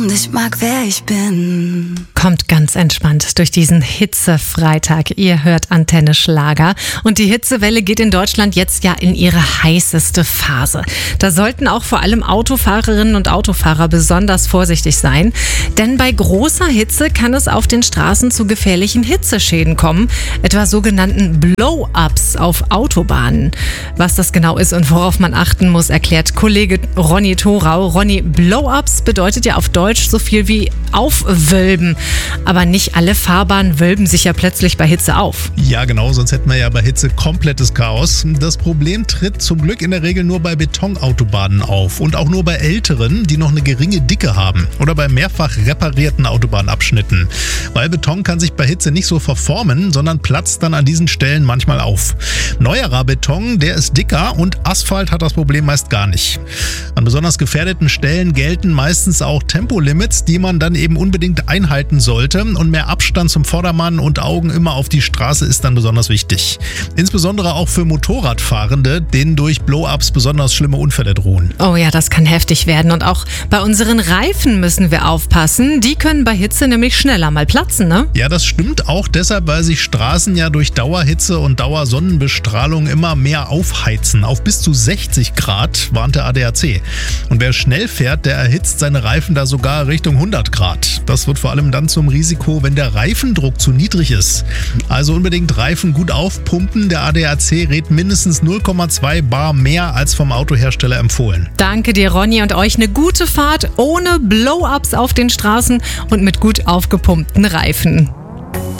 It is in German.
und ich mag, wer ich bin. Kommt ganz entspannt durch diesen Hitzefreitag. Ihr hört Antenne Schlager und die Hitzewelle geht in Deutschland jetzt ja in ihre heißeste Phase. Da sollten auch vor allem Autofahrerinnen und Autofahrer besonders vorsichtig sein, denn bei großer Hitze kann es auf den Straßen zu gefährlichen Hitzeschäden kommen, etwa sogenannten Blow-ups auf Autobahnen. Was das genau ist und worauf man achten muss, erklärt Kollege Ronny Thorau. Ronny, Blow-ups bedeutet ja auf Deutsch so viel wie aufwölben. Aber nicht alle Fahrbahnen wölben sich ja plötzlich bei Hitze auf. Ja, genau, sonst hätten wir ja bei Hitze komplettes Chaos. Das Problem tritt zum Glück in der Regel nur bei Betonautobahnen auf und auch nur bei älteren, die noch eine geringe Dicke haben oder bei mehrfach reparierten Autobahnabschnitten. Weil Beton kann sich bei Hitze nicht so verformen, sondern platzt dann an diesen Stellen manchmal auf. Neuerer Beton, der ist dicker und Asphalt hat das Problem meist gar nicht. An besonders gefährdeten Stellen gelten meistens auch Tempolimits, die man dann eben unbedingt einhalten sollte, und mehr Abstand zum Vordermann und Augen immer auf die Straße ist dann besonders wichtig. Insbesondere auch für Motorradfahrende, denen durch Blow-ups besonders schlimme Unfälle drohen. Oh ja, das kann heftig werden und auch bei unseren Reifen müssen wir aufpassen. Die können bei Hitze nämlich schneller mal platzen, ne? Ja, das stimmt auch deshalb, weil sich Straßen ja durch Dauerhitze und Dauersonnenbestrahlung immer mehr aufheizen. Auf bis zu 60 Grad warnt der ADAC. Und wer schnell fährt, der erhitzt seine Reifen da sogar Richtung 100 Grad. Das wird vor allem dann zum Risiko, wenn der Reifendruck zu niedrig ist. Also unbedingt Reifen gut aufpumpen. Der ADAC rät mindestens 0,2 bar mehr als vom Autohersteller empfohlen. Danke dir, Ronny, und euch eine gute Fahrt ohne Blow-ups auf den Straßen und mit gut aufgepumpten Reifen.